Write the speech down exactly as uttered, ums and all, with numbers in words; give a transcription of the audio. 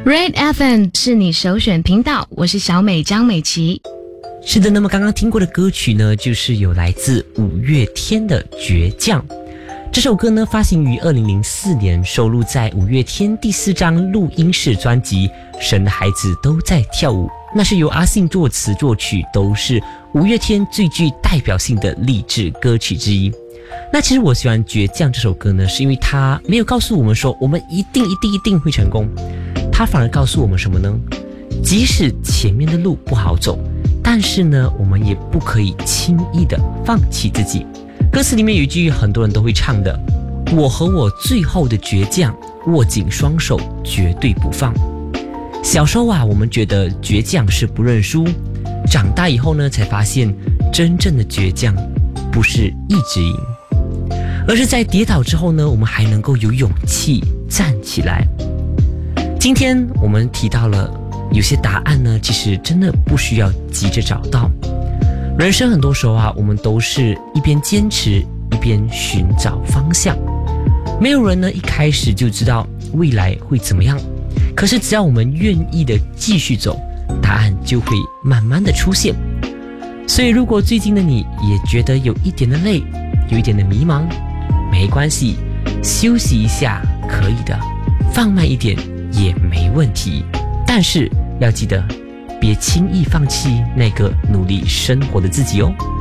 Red F M 是你首选频道，我是小美张美琪。 是的，那么刚刚听过的歌曲呢，就是有来自五月天的《倔强》。这首歌呢，发行于二零零四年，收录在五月天第四张录音室专辑《神的孩子都在跳舞》，那是由阿信作词作曲，都是五月天最具代表性的励志歌曲之一。那其实我喜欢《倔强》这首歌呢，是因为它没有告诉我们说我们一定一定一定会成功，它反而告诉我们什么呢？即使前面的路不好走，但是呢，我们也不可以轻易的放弃自己。歌词里面有一句很多人都会唱的：我和我最后的倔强，握紧双手，绝对不放。小时候啊，我们觉得倔强是不认输，长大以后呢，才发现真正的倔强不是一直赢，而是在跌倒之后呢，我们还能够有勇气站起来。今天我们提到了有些答案呢，其实真的不需要急着找到。人生很多时候啊，我们都是一边坚持一边寻找方向。没有人呢一开始就知道未来会怎么样，可是只要我们愿意的继续走，答案就会慢慢的出现。所以如果最近的你也觉得有一点的累，有一点的迷茫，没关系，休息一下可以的，放慢一点也没问题。但是要记得，别轻易放弃那个努力生活的自己哦。